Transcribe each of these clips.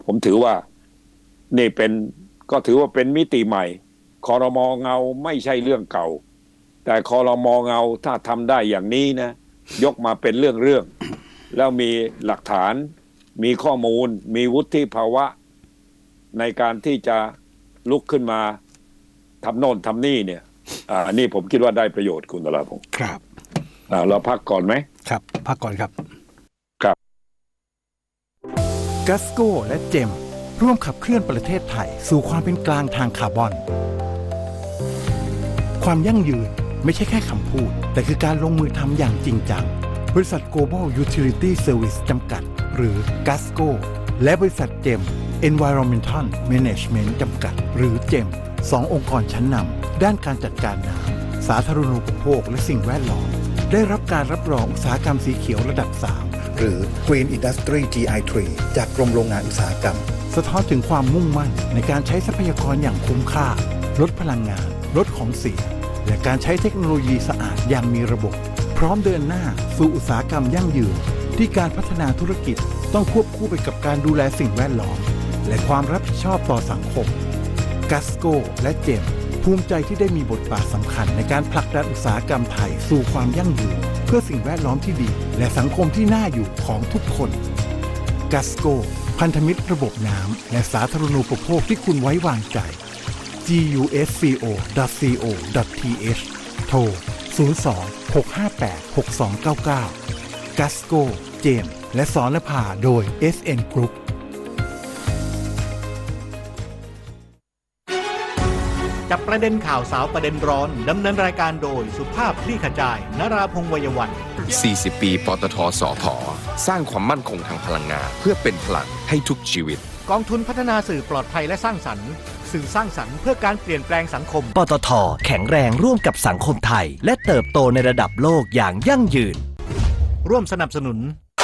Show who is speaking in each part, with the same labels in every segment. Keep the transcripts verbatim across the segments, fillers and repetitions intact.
Speaker 1: ผมถือว่านี่เป็นก็ถือว่าเป็นมิติใหม่ครม.เงาไม่ใช่เรื่องเก่าแต่ครม.เงาถ้าทำได้อย่างนี้นะยกมาเป็นเรื่องเรื่องแล้วมีหลักฐานมีข้อมูลมีวุฒิภาวะในการที่จะลุกขึ้นมาทำโน่นทำนี่เนี่ยอ่าอันนี้ผมคิดว่าได้ประโยชน์คุณตลาดผม
Speaker 2: ครับ
Speaker 1: อ่าเราพักก่อนไหม
Speaker 2: ครับพักก่อนครับ
Speaker 1: ครับ
Speaker 2: กัสโก้และเจมร่วมขับเคลื่อนประเทศไทยสู่ความเป็นกลางทางคาร์บอนความยั่งยืนไม่ใช่แค่คำพูดแต่คือการลงมือทำอย่างจริงจังบริษัท Global Utility Service จำกัดหรือ กัสโก้ และบริษัทเจม Environmental Management จำกัดหรือเจมสององค์กรชั้นนำด้านการจัดการน้ำสาธารณูปโภคและสิ่งแวดล้อมได้รับการรับรองอุตสาหกรรมสีเขียวระดับสามหรือ Green Industry จี ไอ ทรี จากกรมโรงงานอุตสาหกรรมสะท้อนถึงความมุ่งมั่นในการใช้ทรัพยากรอย่างคุ้มค่าลดพลังงานลดของเสียและการใช้เทคโนโลยีสะอาดอย่างมีระบบพร้อมเดินหน้าสู่อุตสาหกรรมยั่งยืนที่การพัฒนาธุรกิจต้องควบคู่ไปกับการดูแลสิ่งแวดล้อมและความรับผิดชอบต่อสังคมกัสโก้และเจมภูมิใจที่ได้มีบทบาทสำคัญในการผลักดันอุตสาหกรรมไทยสู่ความยั่งยืนเพื่อสิ่งแวดล้อมที่ดีและสังคมที่น่าอยู่ของทุกคนกัสโก้พันธมิตรระบบน้ำและสาธารณูปโภคที่คุณไว้วางใจ จี ยู เอส ซี โอ ดอท ซี โอ ดอท ที เอช โทร ศูนย์ สอง หก ห้า แปด หก สอง เก้า เก้า กัสโก้ เจมและสรณภาโดย เอส เอ็น Group
Speaker 3: จับประเด็นข่าวสาวประเด็นร้อนดำเนินรายการโดยสุภาพคลี่ขจายนราพงษ์วัยวัน
Speaker 4: สี่สิบปีปตท.สผ.สร้างความมั่นคงทางพลังงานเพื่อเป็นพลังให้ทุกชีวิต
Speaker 3: กองทุนพัฒนาสื่อปลอดภัยและสร้างสรรค์สื่อสร้างสรรค์เพื่อการเปลี่ยนแปลงสังคม
Speaker 5: ปตท.แข็งแรงร่วมกับสังคมไทยและเติบโตในระดับโลกอย่างยั่งยืน
Speaker 3: ร่วมสนับสนุน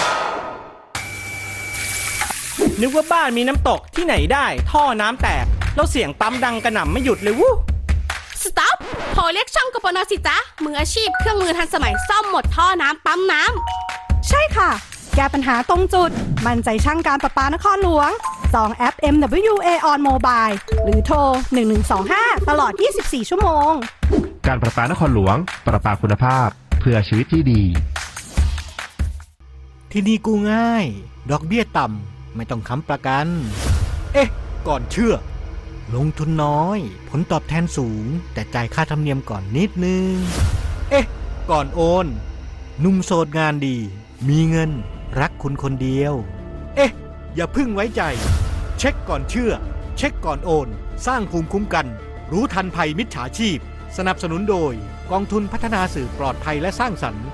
Speaker 6: นึกว่าบ้านมีน้ำตกที่ไหนได้ท่อน้ำแตกแล้วเสียงปั๊มดังกระหน่ำไม่หยุดเลยวู้
Speaker 7: สต็อปโทรเรียกช่างกปนสิจ๊ะมืออาชีพเครื่องมือทันสมัยซ่อมหมดท่อน้ำปั๊มน้
Speaker 8: ำใช่ค่ะแก้ปัญหาตรงจุดมั่นใจช่างการประปานครหลวงจองแอป เอ็ม ดับเบิลยู เอ on mobile หรือโทรหนึ่งหนึ่งสองห้าตลอดยี่สิบสี่ชั่วโมง
Speaker 9: การประปานครหลวงประปาคุณภาพเพื่อชีวิตที่ดี
Speaker 3: ที่นี่กู้ง่ายดอกเบี้ยต่ำไม่ต้องค้ำประกันเอ๊ะก่อนเชื่อลงทุนน้อยผลตอบแทนสูงแต่จ่ายค่าธรรมเนียมก่อนนิดนึงเอ๊ะก่อนโอนหนุ่มโสดงานดีมีเงินรักคุณคนเดียวเอ๊ะอย่าพึ่งไว้ใจเช็คก่อนเชื่อเช็คก่อนโอนสร้างภูมิคุ้มกันรู้ทันภัยมิจฉาชีพสนับสนุนโดยกองทุนพัฒนาสื่อปลอดภัยและสร้างสรรค์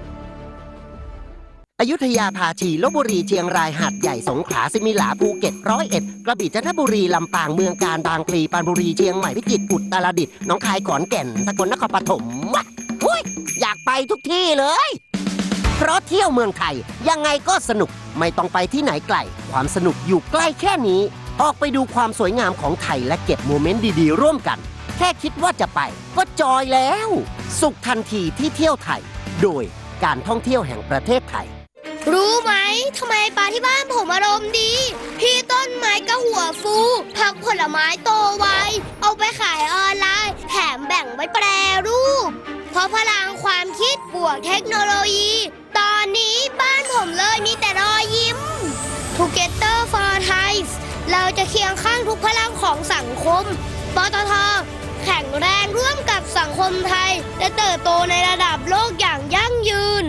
Speaker 10: อยุธยาภาชีลพบุรีเชียงรายหาดใหญ่สงขลาสิมิหลาภูเก็ตร้อยเอ็ดกระบี่จันทบุรีลำปางเมืองกาญบางพลีปรานบุรีเชียงใหม่พิจิตรอุตรดิตถ์หนองคายขอนแก่นสกลนครปฐมวะอุ้ยอยากไปทุกที่เลยเพราะเที่ยวเมืองไทยยังไงก็สนุกไม่ต้องไปที่ไหนไกลความสนุกอยู่ใกล้แค่นี้ออกไปดูความสวยงามของไทยและเก็บโมเมนต์ดีๆร่วมกันแค่คิดว่าจะไปก็จอยแล้วสุขทันทีที่เที่ยวไทยโดยการท่องเที่ยวแห่งประเทศไทย
Speaker 7: รู้ไหมทำไมปลาที่บ้านผมอารมณ์ดีพี่ต้นไม้ก็หัวฟูผักผลไม้โตไวเอาไปขายออนไลน์แถมแบ่งไว้แปรรูปเพราะพลังความคิดบวกเทคโนโลยีตอนนี้บ้านผมเลยมีแต่รอยยิ้ม Together for Thai เราจะเคียงข้างทุกพลังของสังคมปตท.แข็งแรงร่วมกับสังคมไทยและเติบโตในระดับโลกอย่างยั่งยืน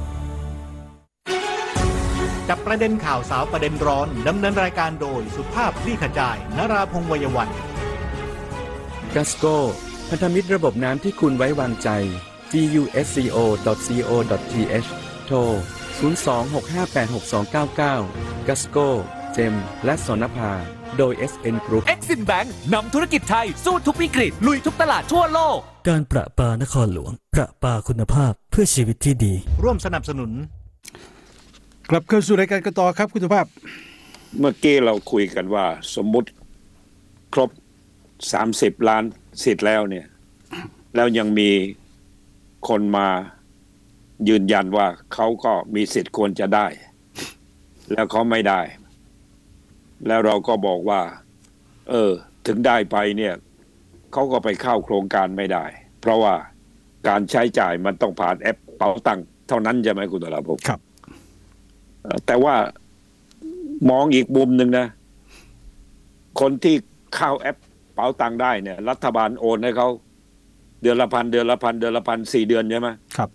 Speaker 3: จับประเด็นข่าวสาวประเด็นร้อนดำเนินรายการโดยสุภาพคลี่ขจายนราพงษ์วัยวัน
Speaker 11: กัสโก้พันธมิตรระบบน้ำที่คุณไว้วางใจ จี ยู เอส ซี โอ ดอท ซี โอ ดอท ที เอช โทร ศูนย์ สอง หก ห้า แปด หก สอง เก้า เก้า กัสโก้ เจมและสรณภาโดย เอส เอ็น Group
Speaker 5: Exim Bank นำธุรกิจไทยสู้ทุกวิกฤตลุยทุกตลาดทั่วโลก
Speaker 12: การประปานครหลวงประปาคุณภาพเพื่อชีวิตที่ดี
Speaker 3: ร่วมสนับสนุน
Speaker 2: กลับเข้าสู่รายการกันต่อครับคุณสุภาพ
Speaker 1: เมื่อกี้เราคุยกันว่าสมมุติครบสามสิบล้านสิทธิ์แล้วเนี่ยแล้วยังมีคนมายืนยันว่าเขาก็มีสิทธิ์ควรจะได้แล้วเขาไม่ได้แล้วเราก็บอกว่าเออถึงได้ไปเนี่ยเขาก็ไปเข้าโครงการไม่ได้เพราะว่าการใช้จ่ายมันต้องผ่านแอปเป๋าตังค์เท่านั้นใช่ไหมคุณตลาภพครับแต่ว่ามองอีกมุมหนึ่งนะคนที่เข้าแอปเป๋าตังค์ได้เนี่ยรัฐบาลโอนให้เขาเดือนละพันเดือนละพันเดือนละพันสี่เดือนใช่ไหมครับ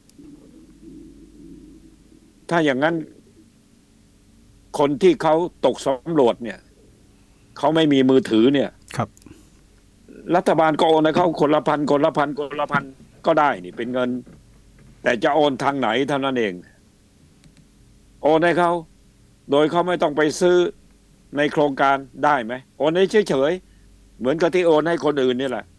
Speaker 1: ถ้าอย่างนั้นคนที่เขาตกสำรวจเนี่ยเขาไม่มีมือถือเนี่ยครับรัฐบาลก็โอนให้เขาคนละพันคนละพันคนละพันก็ได้นี่เป็นเงินแต่จะโอนทางไหนเท่านั้นเองโอนให้เขาโดยเขาไม่ต้องไปซื้อในโครงการได้ไหมโอนให้เฉยๆเหมือนกับที่โอนให้คนอื่นนี่แหละ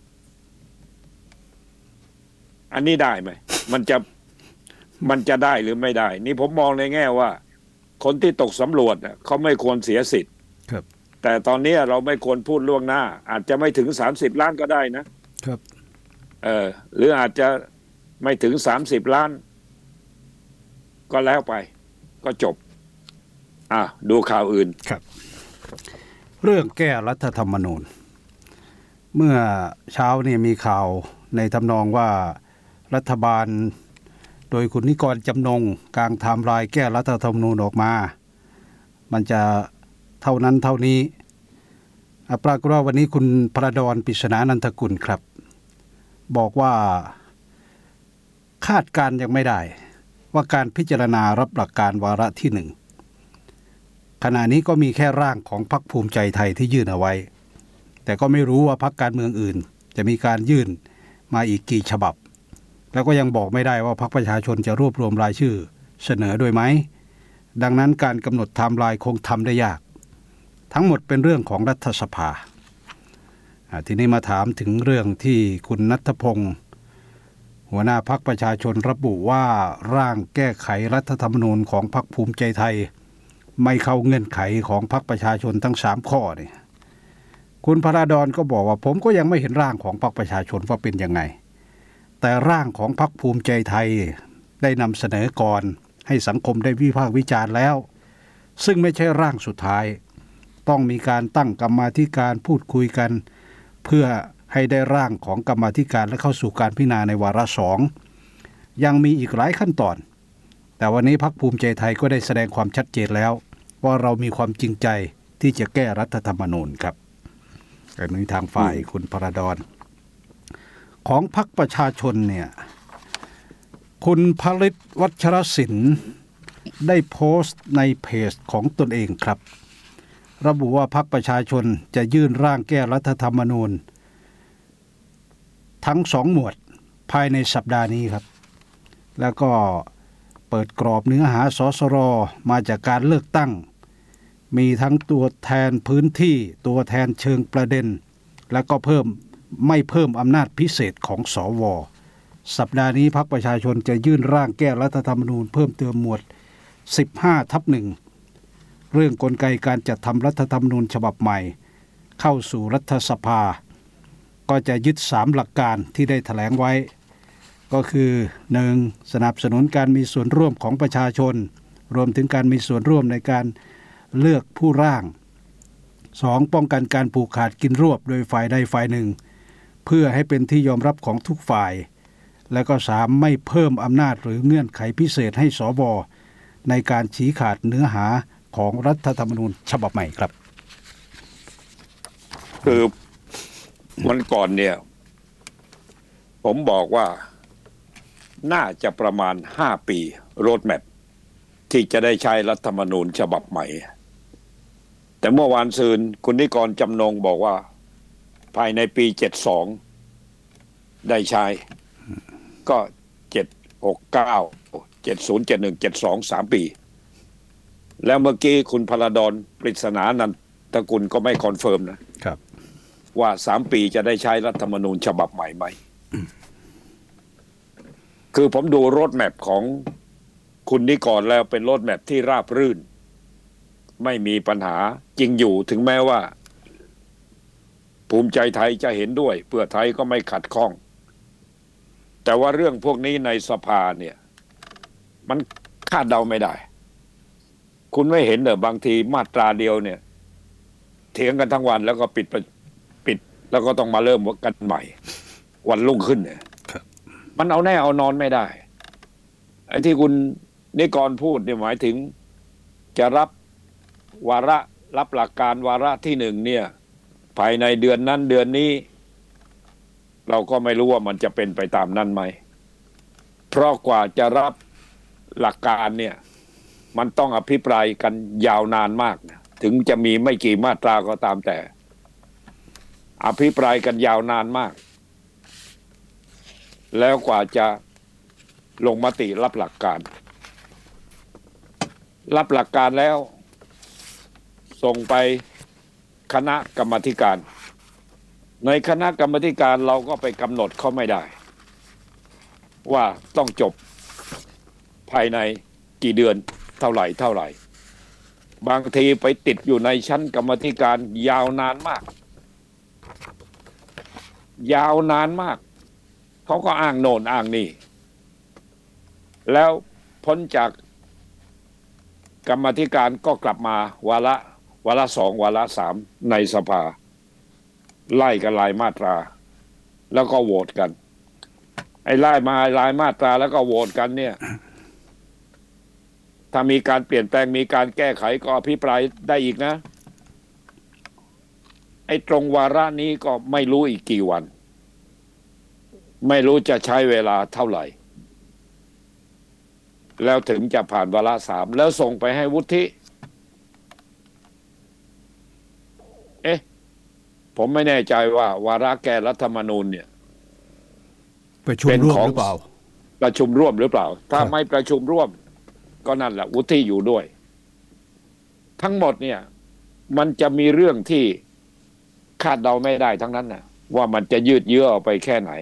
Speaker 1: อันนี้ได้ไหมมันจะมันจะได้หรือไม่ได้นี่ผมมองในแง่ว่าคนที่ตกสำรวจเขาไม่ควรเสียสิทธิ์ครับแต่ตอนนี้เราไม่ควรพูดล่วงหน้าอาจจะไม่ถึงสามสิบล้านก็ได้นะครับเออหรืออาจจะไม่ถึงสามสิบล้านก็แล้วไปก็จบอ่ะดูข่าวอื่น
Speaker 13: ครับเรื่องแก้รัฐธรรมนูญเมื่อเช้านี่มีข่าวในทำนองว่ารัฐบาลโดยคุณนิกรจำนงกลางไทม์ไลน์แก้รัฐธรรมนูญออกมามันจะเท่านั้นเท่านี้ปรากฏว่าวันนี้คุณพระดอนปริศนานันทกุลครับบอกว่าคาดการยังไม่ได้ว่าการพิจารณารับหลักการวาระที่หนึ่งขณะนี้ก็มีแค่ร่างของพรรคภูมิใจไทยที่ยื่นเอาไว้แต่ก็ไม่รู้ว่าพรรคการเมืองอื่นจะมีการยื่นมาอีกกี่ฉบับแล้วก็ยังบอกไม่ได้ว่าพรรคประชาชนจะรวบรวมรายชื่อเสนอด้วยไหมดังนั้นการกำหนดไทม์ไลน์คงทำได้ยากทั้งหมดเป็นเรื่องของรัฐสภาทีนี้มาถามถึงเรื่องที่คุณณัฐพงศ์หัวหน้าพรรคประชาชนระบุว่าร่างแก้ไขรัฐธรรมนูญของพรรคภูมิใจไทยไม่เข้าเงื่อนไขของพรรคประชาชนทั้งสามข้อเนี่ยคุณพระดอนก็บอกว่าผมก็ยังไม่เห็นร่างของพรรคประชาชนว่าเป็นยังไงแต่ร่างของพรรคภูมิใจไทยได้นำเสนอก่อนให้สังคมได้วิพากษ์วิจารณ์แล้วซึ่งไม่ใช่ร่างสุดท้ายต้องมีการตั้งกรรมาธิการพูดคุยกันเพื่อให้ได้ร่างของกรรมาธิการและเข้าสู่การพิจารณาในวาระสองยังมีอีกหลายขั้นตอนแต่วันนี้พรรคภูมิใจไทยก็ได้แสดงความชัดเจนแล้วว่าเรามีความจริงใจที่จะแก้รัฐธรรมนูญครับแต่ในทางฝ่ายคุณพระดอนของพรรคประชาชนเนี่ยคุณผลิตวัชรศิลป์ได้โพสต์ในเพจของตนเองครับระบุว่าพรรคประชาชนจะยื่นร่างแก้รัฐธรรมนูญทั้งสองหมวดภายในสัปดาห์นี้ครับแล้วก็เปิดกรอบเนื้อหาสสรมาจากการเลือกตั้งมีทั้งตัวแทนพื้นที่ตัวแทนเชิงประเด็นแล้วก็เพิ่มไม่เพิ่มอำนาจพิเศษของสวสัปดาห์นี้พรรคประชาชนจะยื่นร่างแก้รัฐธรรมนูญเพิ่มเติมหมวด สิบห้าทับหนึ่ง เรื่องกลไกการจัดทำรัฐธรรมนูญฉบับใหม่เข้าสู่รัฐสภาก็จะยึดสามหลักการที่ได้แถลงไว้ก็คือ หนึ่ง สนับสนุนการมีส่วนร่วมของประชาชนรวมถึงการมีส่วนร่วมในการเลือกผู้ร่าง สอง ป้องกันการผูกขาดกินรวบโดยฝ่ายใดฝ่ายหนึ่งเพื่อให้เป็นที่ยอมรับของทุกฝ่ายและก็ สาม ไม่เพิ่มอำนาจหรือเงื่อนไขพิเศษให้สวในการชี้ขาดเนื้อหาของรัฐธรรมนูญฉบับใหม่ครับ
Speaker 1: คือวันก่อนเนี่ยผมบอกว่าน่าจะประมาณห้าปีโรดแมพที่จะได้ใช้รัฐธรรมนูญฉบับใหม่แต่เมื่อวานซืนคุณนิกรจำนงบอกว่าภายในปีเจ็ดสิบสองได้ใช้ก็เจ็ด หก เก้า เจ็ดสิบ เจ็ดสิบเอ็ด เจ็ดสิบสอง สามปีแล้วเมื่อกี้คุณพระดอนปริศนานันทกุลก็ไม่คอนเฟิร์มนะครับว่าสามปีจะได้ใช้รัฐธรรมนูญฉบับใหม่ไหมคือผมดูโรดแมพของคุณนิกรแล้วเป็นโรดแมพที่ราบรื่นไม่มีปัญหาจริงอยู่ถึงแม้ว่าภูมิใจไทยจะเห็นด้วยเพื่อไทยก็ไม่ขัดข้องแต่ว่าเรื่องพวกนี้ในสภาเนี่ยมันคาดเดาไม่ได้คุณไม่เห็นเหรอบางทีมาตราเดียวเนี่ยเถียงกันทั้งวันแล้วก็ปิดปิดแล้วก็ต้องมาเริ่มกันใหม่วันรุ่งขึ้นเนี่ยมันเอาแน่เอานอนไม่ได้ไอ้ที่คุณนิกรพูดเนี่ยหมายถึงจะรับวาระรับหลักการวาระที่หนึ่งเนี่ยภายในเดือนนั้นเดือนนี้เราก็ไม่รู้ว่ามันจะเป็นไปตามนั้นไหมเพราะกว่าจะรับหลักการเนี่ยมันต้องอภิปรายกันยาวนานมากนะถึงจะมีไม่กี่มาตราก็ตามแต่อภิปรายกันยาวนานมากแล้วกว่าจะลงมติรับหลักการรับหลักการแล้วส่งไปคณะกรรมาธิการในคณะกรรมาธิการเราก็ไปกำหนดเขาไม่ได้ว่าต้องจบภายในกี่เดือนเท่าไหร่เท่าไหร่บางทีไปติดอยู่ในชั้นกรรมาธิการยาวนานมากยาวนานมากเขาก็อ้างโน่นอ้างนี่แล้วพ้นจากกรรมาธิการก็กลับมาวาระวาระสองวาระสามในสภาไล่กันรายมาตราแล้วก็โหวตกันไอ้ไล่มารายมาตราแล้วก็โหวตกันเนี่ยถ้ามีการเปลี่ยนแปลงมีการแก้ไขก็อภิปรายได้อีกนะไอ้ตรงวาระนี้ก็ไม่รู้อีกกี่วันไม่รู้จะใช้เวลาเท่าไหร่แล้วถึงจะผ่านวาระสามแล้วส่งไปให้วุฒิเอ๊ะผมไม่แน่ใจว่าวาระแก้รัฐธรรมนูญเนี่ย
Speaker 13: ประชุมร่วมหรือเปล่า
Speaker 1: ประชุมร่วมหรือเปล่าถ้าไม่ประชุมร่วมก็นั่นแหละวุฒิอยู่ด้วยทั้งหมดเนี่ยมันจะมีเรื่องที่คาดเดาไม่ได้ทั้งนั้นนะว่ามันจะยืดเยื้อออกไปแค่ไหน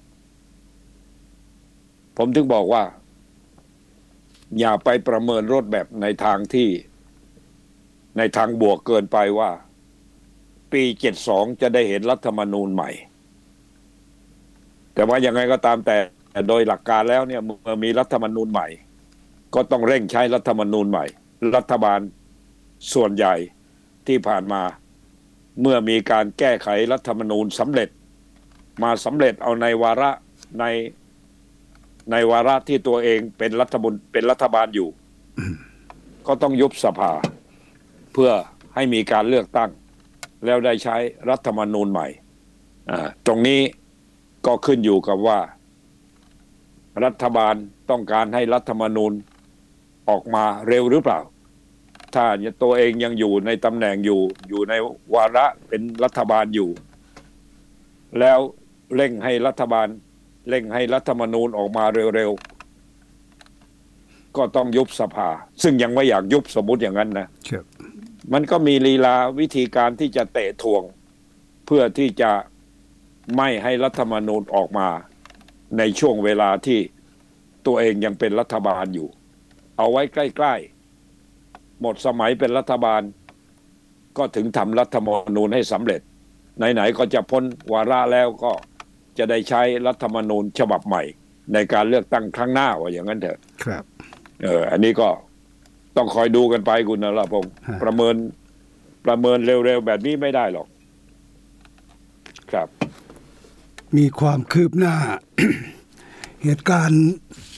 Speaker 1: ผมถึงบอกว่าอย่าไปประเมินรถแบบในทางที่ในทางบวกเกินไปว่าปีเจ็ดสิบสองจะได้เห็นรัฐธรรมนูญใหม่แต่ว่ายังไงก็ตามแต่โดยหลักการแล้วเนี่ยเมื่อมีรัฐธรรมนูญใหม่ก็ต้องเร่งใช้รัฐธรรมนูญใหม่รัฐบาลส่วนใหญ่ที่ผ่านมาเมื่อมีการแก้ไขรัฐธรรมนูญสำเร็จมาสำเร็จเอาในวาระในในวาระที่ตัวเองเป็นรัฐบาลเป็นรัฐบาลอยู่ ก็ต้องยุบสภาเพื่อให้มีการเลือกตั้งแล้วได้ใช้รัฐธรรมนูญใหม่อ่าตรงนี้ก็ขึ้นอยู่กับว่ารัฐบาลต้องการให้รัฐธรรมนูญออกมาเร็วหรือเปล่าถ้าตัวเองยังอยู่ในตำแหน่งอยู่อยู่ในวาระเป็นรัฐบาลอยู่แล้วเร่งให้รัฐบาลเร่งให้รัฐธรรมนูญออกมาเร็วๆก็ต้องยุบสภาซึ่งยังไม่อยากยุบสมมุติอย่างนั้นนะมันก็มีลีลาวิธีการที่จะเตะทวงเพื่อที่จะไม่ให้รัฐธรรมนูญออกมาในช่วงเวลาที่ตัวเองยังเป็นรัฐบาลอยู่เอาไว้ใกล้ๆหมดสมัยเป็นรัฐบาลก็ถึงทำรัฐธรรมนูญให้สำเร็จไหนๆก็จะพ้นวาระแล้วก็จะได้ใช้รัฐธรรมนูญฉบับใหม่ในการเลือกตั้งครั้งหน้าว่าอย่างนั้นเถอะ
Speaker 13: ครับ
Speaker 1: เอออันนี้ก็ต้องคอยดูกันไปคุณนรพงศ์ประเมินประเมินเร็วๆแบบนี้ไม่ได้หรอกครับ
Speaker 13: มีความคืบหน้า เหตุการณ์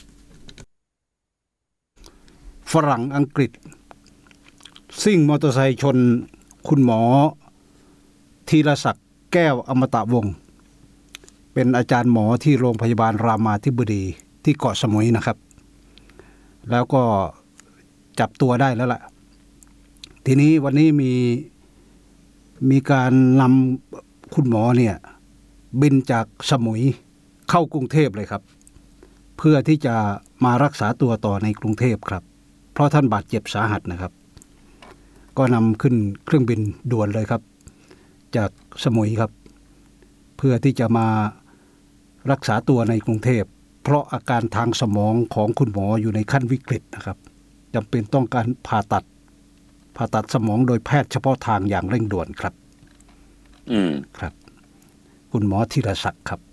Speaker 13: ฝรั่งอังกฤษซิ่งมอเตอร์ไซค์ชนคุณหมอธีรศักดิ์แก้วอมตะวงศ์เป็นอาจารย์หมอที่โรงพยาบาลรามาธิบดีที่เกาะสมุยนะครับแล้วก็จับตัวได้แล้วล่ะทีนี้วันนี้มีมีการนำคุณหมอเนี่ยบินจากสมุยเข้ากรุงเทพเลยครับเพื่อที่จะมารักษาตัวต่อในกรุงเทพครับเพราะท่านบาดเจ็บสาหัสนะครับก็นำขึ้นเครื่องบินด่วนเลยครับจากสมุยครับเพื่อที่จะมารักษาตัวในกรุงเทพเพราะอาการทางสมองของคุณหมออยู่ในขั้นวิกฤตนะครับจำเป็นต้องการผ่าตัดผ่าตัดสมองโดยแพทย์เฉพาะทางอย่างเร่งด่วนครับ
Speaker 1: อืม
Speaker 13: ครับคุณหมอธีรศักดิ์ครับ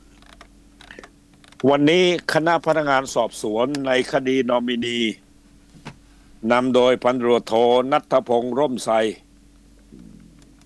Speaker 1: วันนี้คณะพนักงานสอบสวนในคดีนอมินีนำโดยพันตำรวจโทณัฐพงษ์ร่มไทร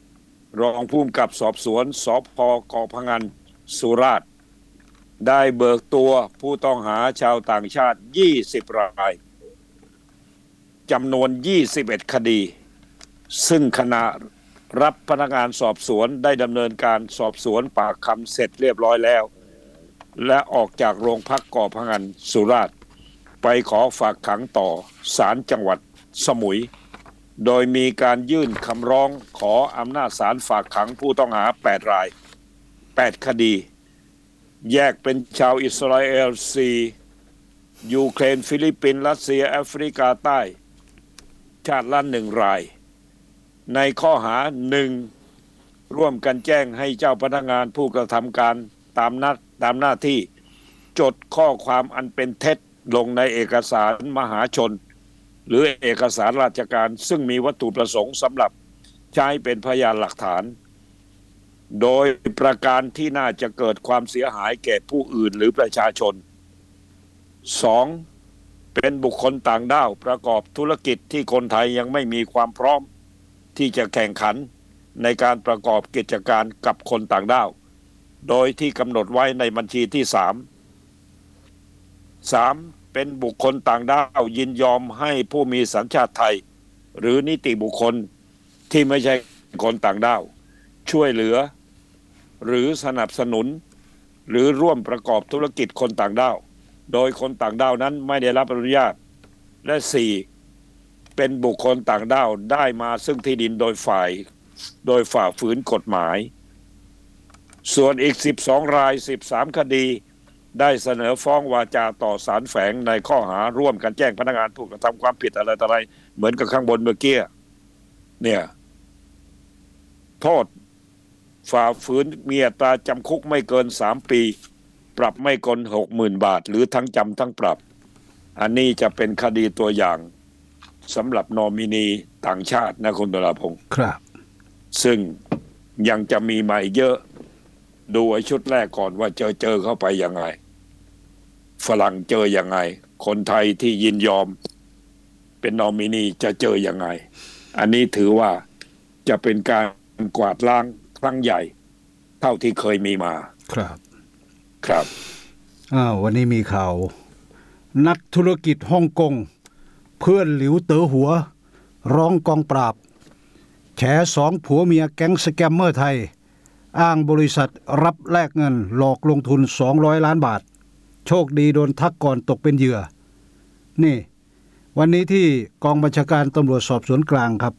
Speaker 1: รองผู้กำกับสอบสวนสภ.เกาะพะงันสุราษฎร์ได้เบิกตัวผู้ต้องหาชาวต่างชาติยี่สิบรายจำนวนยี่สิบเอ็ดคดีซึ่งขณะรับพนักงานสอบสวนได้ดำเนินการสอบสวนปากคำเสร็จเรียบร้อยแล้วและออกจากโรงพักเกาะพะงันสุราษฎร์ไปขอฝากขังต่อศาลจังหวัดสมุยโดยมีการยื่นคำร้องขออำนาจศาลฝากขังผู้ต้องหาแปดรายแปดคดีแยกเป็นชาวอิสราเอลสี่ยูเครนฟิลิปปินส์รัสเซียแอฟริกาใต้ชาติละหนึ่งรายในข้อหาหนึ่งร่วมกันแจ้งให้เจ้าพนักงานผู้กระทำการตามนัดตามหน้าที่จดข้อความอันเป็นเท็จลงในเอกสารมหาชนหรือเอกสารราชการซึ่งมีวัตถุประสงค์สำหรับใช้เป็นพยานหลักฐานโดยประการที่น่าจะเกิดความเสียหายแก่ผู้อื่นหรือประชาชน สอง. เป็นบุคคลต่างด้าวประกอบธุรกิจที่คนไทยยังไม่มีความพร้อมที่จะแข่งขันในการประกอบกิจการกับคนต่างด้าวโดยที่กำหนดไว้ในบัญชีที่สาม สาม. เป็นบุคคลต่างด้าวยินยอมให้ผู้มีสัญชาติไทยหรือนิติบุคคลที่ไม่ใช่คนต่างด้าวช่วยเหลือหรือสนับสนุนหรือร่วมประกอบธุรกิจคนต่างด้าวโดยคนต่างด้าวนั้นไม่ได้รับอนุญาตและ สี่. เป็นบุคคลต่างด้าวได้มาซึ่งที่ดินโดยฝ่ายโดยฝ่าฝืนกฎหมายส่วนอีกสิบสองรายสิบสามคดีได้เสนอฟ้องวาจาต่อศาลแฝงในข้อหาร่วมกันแจ้งพนักงานผู้กระทำความผิดอะไรต่ออะไรเหมือนกับข้างบนเมื่อกี้เนี่ยโทษฝ่าฝืนมีอัตราจำคุกไม่เกินสามปีปรับไม่เกิน หกหมื่น บาทหรือทั้งจำทั้งปรับอันนี้จะเป็นคดีตัวอย่างสำหรับนอมินีต่างชาตินะคุณตุลาพงศ์
Speaker 13: ครับ
Speaker 1: ซึ่งยังจะมีมาอีกเยอะดูไอ้ชุดแรกก่อนว่าเจอเจอเข้าไปยังไงฝรั่งเจอยังไงคนไทยที่ยินยอมเป็นนอมินีจะเจอยังไงอันนี้ถือว่าจะเป็นการกวาดล้างครั้งใหญ่เท่าที่เคยมีมา
Speaker 13: ครับ
Speaker 1: ครับ
Speaker 13: อ้าววันนี้มีข่าวนักธุรกิจฮ่องกงเพื่อนหลิวเต๋อหัวร้องกองปราบแฉสองผัวเมียแก๊งสแกมเมอร์ไทยอ้างบริษัทรับแลกเงินหลอกลงทุนสองร้อยล้านบาทโชคดีโดนทักก่อนตกเป็นเหยื่อนี่วันนี้ที่กองบัญชาการตำรวจสอบสวนกลางครับ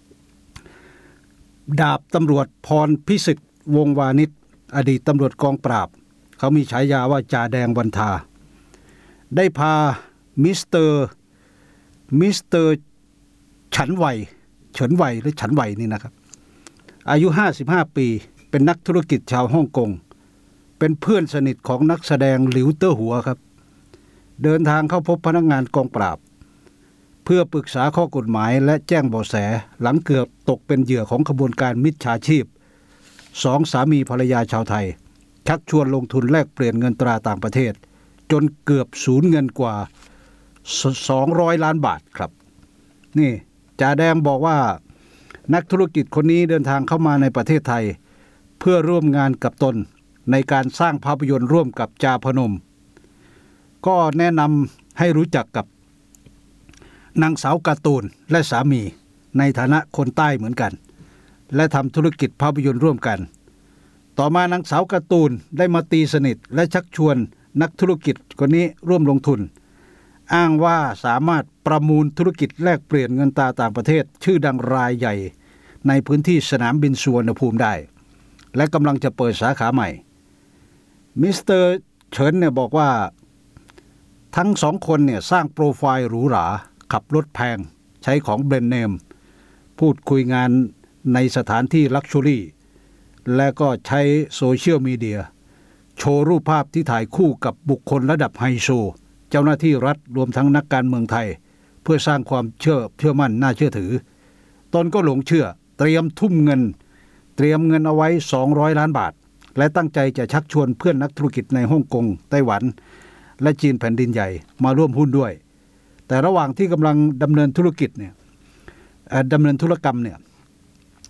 Speaker 13: ดาบตำรวจพรพิสิทธิ์วงวานิชอดีตตำรวจกองปราบเขามีฉายาว่าจ่าแดงวันทาได้พามิสเตอร์มิสเตอร์ฉันไหวเฉินไหวหรือฉันไหวนี่นะครับอายุห้าสิบห้าปีเป็นนักธุรกิจชาวฮ่องกงเป็นเพื่อนสนิทของนักแสดงหลิวเต๋อหัวครับเดินทางเข้าพบพนักงานกองปราบเพื่อปรึกษาข้อกฎหมายและแจ้งเบาะแสหลังเกือบตกเป็นเหยื่อของขบวนการมิจฉาชีพสองสามีภรรยาชาวไทยชักชวนลงทุนแลกเปลี่ยนเงินตราต่างประเทศจนเกือบสูญเงินกว่าสองร้อยล้านบาทครับนี่จ่าแดงบอกว่านักธุรกิจคนนี้เดินทางเข้ามาในประเทศไทยเพื่อร่วมงานกับตนในการสร้างภาพยนตร์ร่วมกับจาพนมก็แนะนำให้รู้จักกับนางสาวการ์ตูนและสามีในฐานะคนใต้เหมือนกันและทำธุรกิจภาพยนตร์ร่วมกันต่อมานางสาวการ์ตูนได้มาตีสนิทและชักชวนนักธุรกิจคนนี้ร่วมลงทุนอ้างว่าสามารถประมูลธุรกิจแลกเปลี่ยนเงินตราต่างประเทศชื่อดังรายใหญ่ในพื้นที่สนามบินสุวรรณภูมิได้และกำลังจะเปิดสาขาใหม่มิสเตอร์เฉินเนี่ยบอกว่าทั้งสองคนเนี่ยสร้างโปรไฟล์หรูหราขับรถแพงใช้ของแบรนด์เนมพูดคุยงานในสถานที่ลักชัวรี่และก็ใช้โซเชียลมีเดียโชว์รูปภาพที่ถ่ายคู่กับบุคคลระดับไฮโซเจ้าหน้าที่รัฐรวมทั้งนักการเมืองไทยเพื่อสร้างความเชื่อเชื่อมั่นน่าเชื่อถือตนก็หลงเชื่อเตรียมทุ่มเงินเตรียมเงินเอาไว้สองร้อยล้านบาทและตั้งใจจะชักชวนเพื่อนนักธุรกิจในฮ่องกงไต้หวันและจีนแผ่นดินใหญ่มาร่วมหุ้นด้วยแต่ระหว่างที่กำลังดำเนินธุรกิจเนี่ยดำเนินธุรกรรมเนี่ย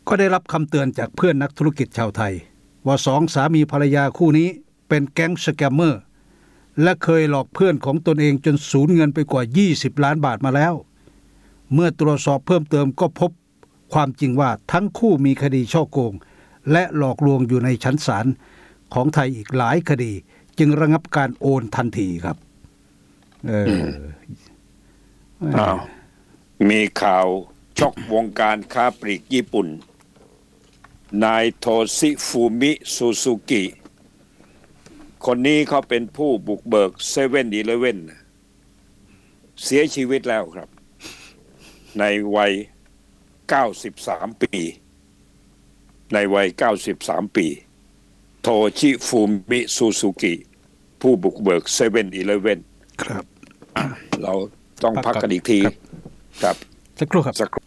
Speaker 13: ก็ได้รับคำเตือนจากเพื่อนนักธุรกิจชาวไทยว่าสองสามีภรรยาคู่นี้เป็นแก๊งสแกมเมอร์และเคยหลอกเพื่อนของตนเองจนสูญเงินไปกว่ายี่สิบล้านบาทมาแล้วเมื่อตรวจสอบเพิ่มเติมก็พบความจริงว่าทั้งคู่มีคดีฉ้อโกงและหลอกลวงอยู่ในชั้นศาลของไทยอีกหลายคดีจึงระงับการโอนทันทีครับเออ
Speaker 1: อ้าวมีข่าวช็อกวงการค้าปลีกญี่ปุ่นนายโทชิฟูมิซูซูกิคนนี้เขาเป็นผู้บุกเบิกเซเว่นอีเลฟเว่นเสียชีวิตแล้วครับในวัยเก้าสิบสามปีในวัยเก้าสิบสามปีโทชิฟูมิซูซูกิผู้บุกเบิกเซเว่นอีเลฟเว่น
Speaker 13: ครับ
Speaker 1: เราต้องพักกันอีกทีครับ
Speaker 13: สักครู่ครับ
Speaker 1: สักครู่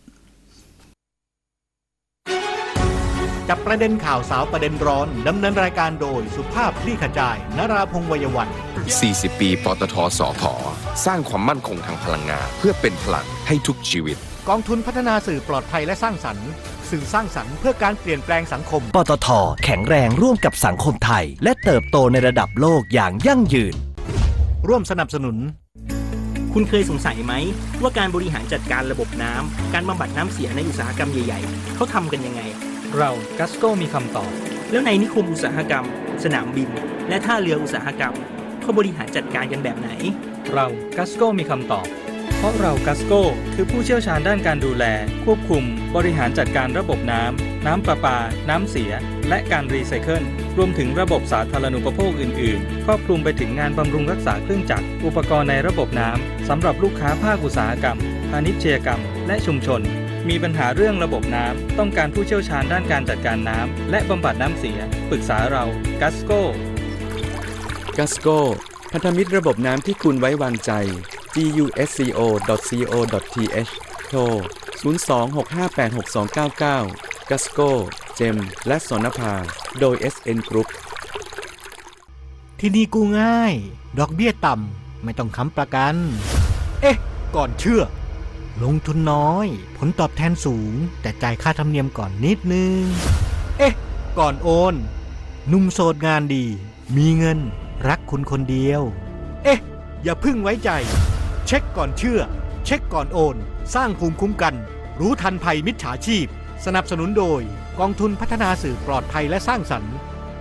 Speaker 3: จับประเด็นข่าวสาวประเด็นร้อนดำเนินรายการโดยสุภาพคลี่ขจายนราพงษ์วัยวัน
Speaker 4: สี่สิบปีปตท.สผ.สร้างความมั่นคงทางพลังงานเพื่อเป็นพลังให้ทุกชีวิต
Speaker 3: กองทุนพัฒนาสื่อปลอดภัยและสร้างสรรค์สื่อสร้างสรรค์เพื่อการเปลี่ยนแปลงสังคม
Speaker 5: ปตท.แข็งแรงร่วมกับสังคมไทยและเติบโตในระดับโลกอย่างยั่งยืน
Speaker 3: ร่วมสนับสนุน
Speaker 14: คุณเคยสงสัยไหมว่าการบริหารจัดการระบบน้ำการบำบัดน้ำเสียในอุตสาหกรรมใหญ่ๆเขาทำกันยังไง
Speaker 15: เรากัสโก้มีคำตอบ
Speaker 14: แล้วในนิคมอุตสาหกรรมสนามบินและท่าเรืออุตสาหกรรมเขาบริหารจัดการกันแบบไหน
Speaker 15: เรากัสโก้มีคำตอบเพราะเรากัสโก้คือผู้เชี่ยวชาญด้านการดูแลควบคุมบริหารจัดการระบบน้ำน้ำประปาน้ำเสียและการรีไซเคิลรวมถึงระบบสาธารณูปโภคอื่นๆครอบคลุมไปถึงงานบำรุงรักษาเครื่องจักรอุปกรณ์ในระบบน้ำสำหรับลูกค้าภาคอุตสาหกรรมพาณิชยกรรมและชุมชนมีปัญหาเรื่องระบบน้ำต้องการผู้เชี่ยวชาญด้านการจัดการน้ำและบำบัดน้ำเสียปรึกษาเรากัสโก้
Speaker 11: กัสโก้พันธมิตรระบบน้ำที่คุณไว้วางใจ จี ยู เอส ซี โอ ดอท ซี โอ ดอท ที เอช โทรศูนย์ สอง หก ห้า แปด หก สอง เก้า เก้า กัสโก้เจมและสนภาโดย เอส เอ็น Group
Speaker 3: ที่นี่กู้ง่ายดอกเบี้ยต่ำไม่ต้องค้ำประกันเอ๊ะก่อนเชื่อลงทุนน้อยผลตอบแทนสูงแต่จ่ายค่าธรรมเนียมก่อนนิดนึงเอ๊ะก่อนโอนหนุ่มโสดงานดีมีเงินรักคุณคนเดียวเอ๊ะอย่าพึ่งไว้ใจเช็คก่อนเชื่อเช็คก่อนโอนสร้างภูมิคุ้มกันรู้ทันภัยมิจฉาชีพสนับสนุนโดยกองทุนพัฒนาสื่อปลอดภัยและสร้างสรรค์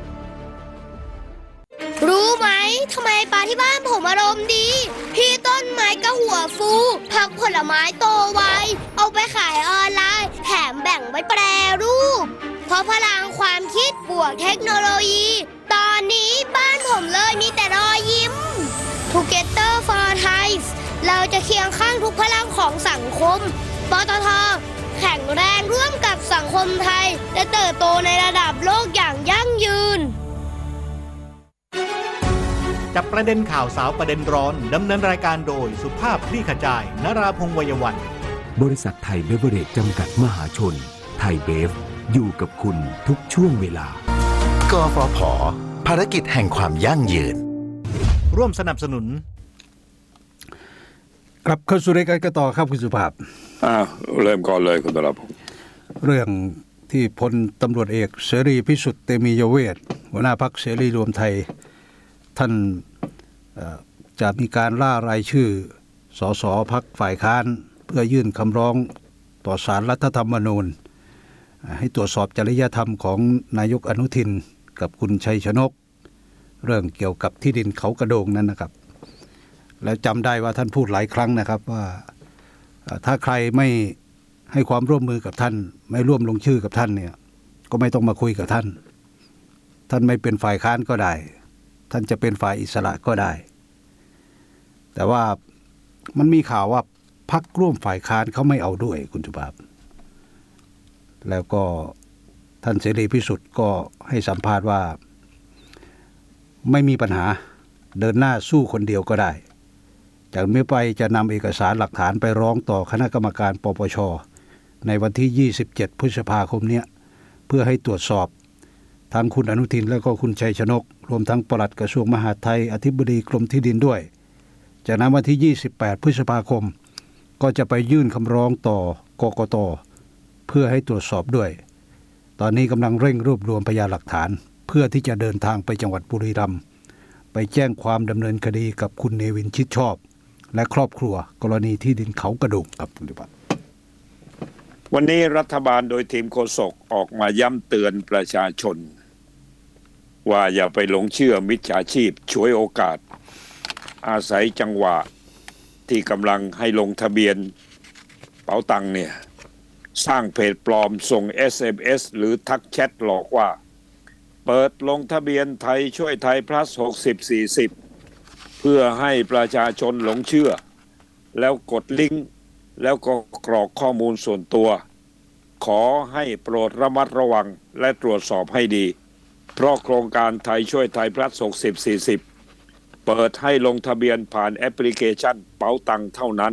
Speaker 7: รู้ไหมทำไมปลาที่บ้านผมอารมณ์ดีพี่ต้นไม้ก็หัวฟูผักผลไม้โตไวเอาไปขายออนไลน์แถมแบ่งไว้แปรรูปเพราะพลังความคิดบวกเทคโนโลยีตอนนี้บ้านผมเลยมีแต่รอยยิ้ม Together for Thai เราจะเคียงข้างทุกพลังของสังคมปตท.แข็งแรงร่วมกับสังคมไทยและเติบโตในระดับโลกอย่างยั่งยืน
Speaker 3: จับประเด็นข่าวสาวประเด็นร้อนดำเนินรายการโดยสุภาพคลี่ขจายนราพงษ์วัยวัน
Speaker 16: บริษัทไทยเบเวอเรจจำกัดมหาชนไทยเบฟอยู่กับคุณทุกช่วงเวลากฟผ.ภารกิจแห่งความยั่งยืน
Speaker 3: ร่วมสนับสนุน
Speaker 13: กลับเข้าสู่รายการกันต่อครับคุณสุภาพ
Speaker 1: อ่าเริ่มก่อนเลยคุณตลับ
Speaker 13: เรื่องที่พลตำรวจเอกเสรีพิสุทธิ์เตมียเวทหัวหน้าพรรคเสรีรวมไทยท่านจะมีการล่ารายชื่อสสพรรคฝ่ายค้านเพื่อยื่นคำร้องต่อศาลรัฐธรรมนูญให้ตรวจสอบจริยธรรมของนายกอนุทินกับคุณชัยชนกเรื่องเกี่ยวกับที่ดินเขากระโดงนั้นนะครับแล้วจำได้ว่าท่านพูดหลายครั้งนะครับว่าถ้าใครไม่ให้ความร่วมมือกับท่านไม่ร่วมลงชื่อกับท่านเนี่ยก็ไม่ต้องมาคุยกับท่านท่านไม่เป็นฝ่ายค้านก็ได้ท่านจะเป็นฝ่ายอิสระก็ได้แต่ว่ามันมีข่าวว่าพรรคร่วมฝ่ายค้านเขาไม่เอาด้วยคุณสุภาพแล้วก็ท่านเสรีพิสุทธิ์ก็ให้สัมภาษณ์ว่าไม่มีปัญหาเดินหน้าสู้คนเดียวก็ได้จากนี้ไปจะนำเอกสารหลักฐานไปร้องต่อคณะกรรมการปปช.ในวันที่ยี่สิบเจ็ดพฤษภาคมนี้เพื่อให้ตรวจสอบทั้งคุณอนุทินและก็คุณชัยชนกรวมทั้งปลัดกระทรวงมหาดไทยอธิบดีกรมที่ดินด้วยจากนั้นวันที่ยี่สิบแปดพฤษภาคมก็จะไปยื่นคำร้องต่อกกต.เพื่อให้ตรวจสอบด้วยตอนนี้กำลังเร่งรวบรวมพยานหลักฐานเพื่อที่จะเดินทางไปจังหวัดบุรีรัมย์ไปแจ้งความดำเนินคดีกับคุณเนวินชิดชอบและครอบครัวกรณีที่ดินเขากระโดงครับคุณดิพัฒน์
Speaker 1: วันนี้รัฐบาลโดยทีมโฆษกออกมาย้ำเตือนประชาชนว่าอย่าไปหลงเชื่อมิจฉาชีพฉวยโอกาสอาศัยจังหวะที่กำลังให้ลงทะเบียนเป๋าตังค์เนี่ยสร้างเพจปลอมส่ง เอส เอ็ม เอส หรือทักแชทหลอกว่าเปิดลงทะเบียนไทยช่วยไทย plus หกสิบ สี่สิบเพื่อให้ประชาชนหลงเชื่อแล้วกดลิงก์แล้วก็กรอกข้อมูลส่วนตัวขอให้โปรดระมัดระวังและตรวจสอบให้ดีเพราะโครงการไทยช่วยไทย plus หกสิบ สี่สิบเปิดให้ลงทะเบียนผ่านแอปพลิเคชันเป๋าตังค์เท่านั้น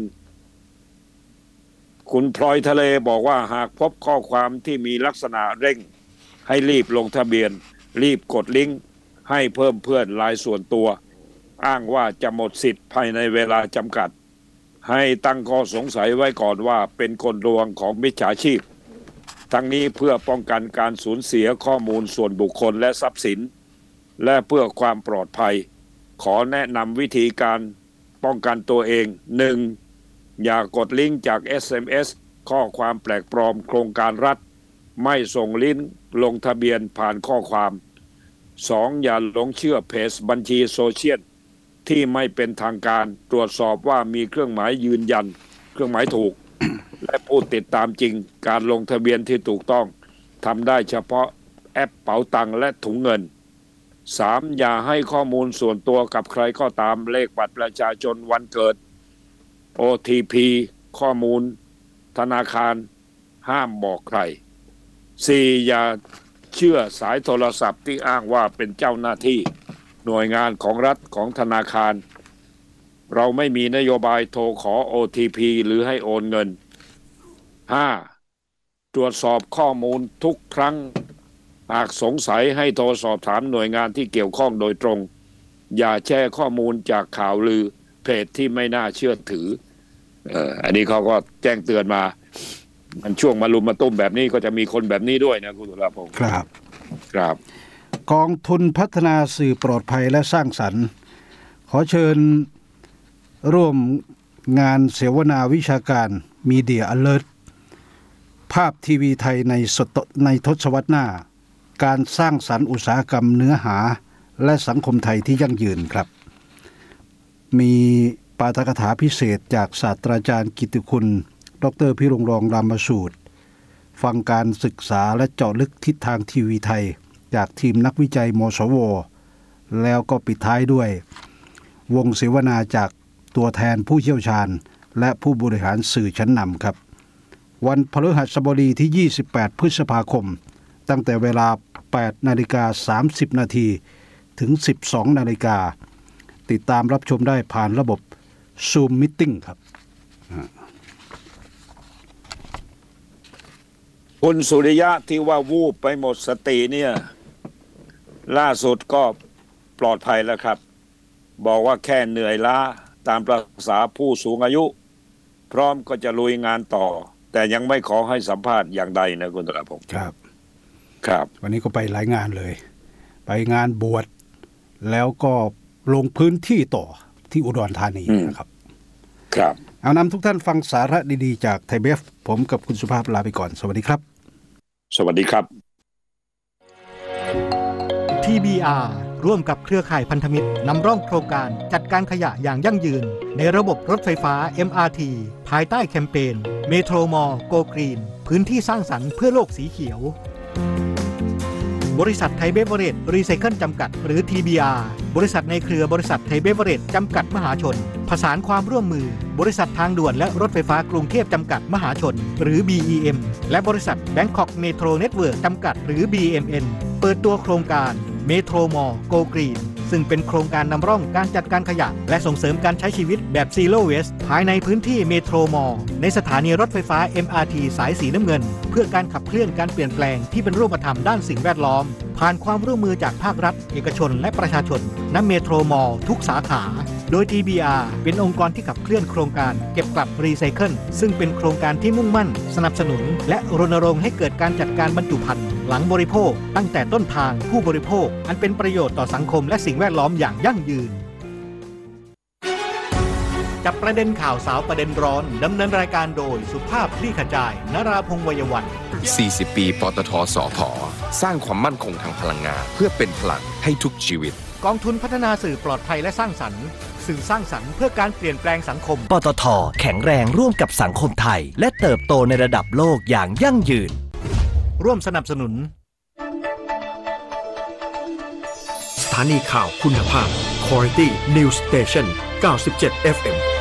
Speaker 1: คุณพลอยทะเลบอกว่าหากพบข้อความที่มีลักษณะเร่งให้รีบลงทะเบียนรีบกดลิงก์ให้เพิ่มเพื่อนรายส่วนตัวอ้างว่าจะหมดสิทธิ์ภายในเวลาจำกัดให้ตั้งข้อสงสัยไว้ก่อนว่าเป็นกลลวงของมิจฉาชีพทั้งนี้เพื่อป้องกันการสูญเสียข้อมูลส่วนบุคคลและทรัพย์สินและเพื่อความปลอดภัยขอแนะนำวิธีการป้องกันตัวเอง หนึ่ง อย่ากดลิงก์จาก เอส เอ็ม เอส ข้อความแปลกปลอมโครงการรัฐไม่ส่งลิงก์ลงทะเบียนผ่านข้อความ สอง อย่าหลงเชื่อเพจบัญชีโซเชียลที่ไม่เป็นทางการตรวจสอบว่ามีเครื่องหมายยืนยันเครื่องหมายถูก และผู้ติดตามจริงการลงทะเบียนที่ถูกต้องทำได้เฉพาะแอปเป๋าตังค์และถุงเงิน สาม อย่าให้ข้อมูลส่วนตัวกับใครก็ตามเลขบัตรประชาชนวันเกิด โอ ที พี ข้อมูลธนาคารห้ามบอกใคร สี่ อย่าเชื่อสายโทรศัพท์ที่อ้างว่าเป็นเจ้าหน้าที่หน่วยงานของรัฐของธนาคารเราไม่มีนโยบายโทรขอ โอ ที พี หรือให้โอนเงิน ห้า ตรวจสอบข้อมูลทุกครั้งหากสงสัยให้โทรสอบถามหน่วยงานที่เกี่ยวข้องโดยตรงอย่าแชร์ข้อมูลจากข่าวลือเพจที่ไม่น่าเชื่อถือเอ่ออันนี้เขาก็แจ้งเตือนมามันช่วงมาลุมมาตุ้มแบบนี้ก็จะมีคนแบบนี้ด้วยนะคุณสุรพงศ์
Speaker 13: ครับ
Speaker 1: ครับ
Speaker 13: กองทุนพัฒนาสื่อปลอดภัยและสร้างสรรค์ขอเชิญร่วมงานเสวนาวิชาการ Media Alert ภาพทีวีไทยในศตในทศวรรษหน้าการสร้างสรรค์อุตสาหกรรมเนื้อหาและสังคมไทยที่ยั่งยืนครับมีปาฐกถาพิเศษจากศาสตราจารย์กิตติคุณดร.พิรงรองรามสูตรฟังการศึกษาและเจาะลึกทิศทางทีวีไทยจากทีมนักวิจัยมสวแล้วก็ปิดท้ายด้วยวงเสวนาจากตัวแทนผู้เชี่ยวชาญและผู้บริหารสื่อชั้นนำครับวันพฤหัสบดีที่ยี่สิบแปดพฤษภาคมตั้งแต่เวลา แปดนาฬิกาสามสิบนาทีถึง สิบสองนาฬิกาติดตามรับชมได้ผ่านระบบ Zoom Meeting ครับ
Speaker 1: คุณสุริยะที่ว่าวูบไปหมดสติเนี่ยล่าสุดก็ปลอดภัยแล้วครับบอกว่าแค่เหนื่อยล้าตามประสาผู้สูงอายุพร้อมก็จะลุยงานต่อแต่ยังไม่ขอให้สัมภาษณ์อย่างใดนะคุณตระพงศ์
Speaker 13: ครับ
Speaker 1: ครับ
Speaker 13: วันนี้ก็ไปหลายงานเลยไปงานบวชแล้วก็ลงพื้นที่ต่อที่อุดรธานีนะครับ
Speaker 1: ครับ
Speaker 13: เอานำทุกท่านฟังสาระดีๆจากไทยเบฟผมกับคุณสุภาพลาไปก่อนสวัสดีครับ
Speaker 1: สวัสดีครับ
Speaker 3: ที บี อาร์ ร่วมกับเครือข่ายพันธมิตรนำร่องโครงการจัดการขยะอย่างยั่งยืนในระบบรถไฟฟ้า เอ็ม อาร์ ที ภายใต้แคมเปญเมโทรมอลโกกรีนพื้นที่สร้างสรรค์เพื่อโลกสีเขียวบริษัทไทยเบเวอเรจรีไซเคิลจำกัดหรือ ที บี อาร์ บริษัทในเครือบริษัทไทยเบเวอเรจจำกัดมหาชนผสานความร่วมมือบริษัททางด่วนและรถไฟฟ้ากรุงเทพจำกัดมหาชนหรือ บี อี เอ็ม และบริษัท Bangkok Metro Network จำกัดหรือ บี เอ็ม เอ็น เปิดตัวโครงการเมโทรมอลโกกรีนซึ่งเป็นโครงการนำร่องการจัดการขยะและส่งเสริมการใช้ชีวิตแบบ Zero Waste ภายในพื้นที่เมโทรมอลในสถานีรถไฟฟ้า เอ็ม อาร์ ที สายสีน้ำเงินเพื่อการขับเคลื่อนการเปลี่ยนแปลงที่เป็นรูปธรรมด้านสิ่งแวดล้อมผ่านความร่วมมือจากภาครัฐเอกชนและประชาชนณเมโทรมอลทุกสาขาโดย ที บี อาร์ เป็นองค์กรที่ขับเคลื่อนโครงการเก็บกลับรีไซเคิลซึ่งเป็นโครงการที่มุ่งมั่นสนับสนุนและรณรงค์ให้เกิดการจัดการบรรจุภัณฑ์หลังบริโภคตั้งแต่ต้นทางผู้บริโภคอันเป็นประโยชน์ต่อสังคมและสิ่งแวดล้อมอย่างยั่งยืนจับประเด็นข่าวสาวประเด็นร้อนดำเนินรายการโดยสุภาพคลี่ขจายนราพงษ์วัยวัน
Speaker 4: สี่สิบ ปีปตท.สผ.สร้างความมั่นคงทางพลังงานเพื่อเป็นพลังให้ทุกชีวิต
Speaker 3: กองทุนพัฒนาสื่อปลอดภัยและสร้างสรรค์สื่อสร้างสรรค์เพื่อการเปลี่ยนแปลงสังคม
Speaker 5: ปตท.แข็งแรงร่วมกับสังคมไทยและเติบโตในระดับโลกอย่างยั่งยืน
Speaker 3: ร่วมสนับสนุน
Speaker 17: สถานีข่าวคุณภาพ Quality News Station เก้าสิบเจ็ด เอฟ เอ็ม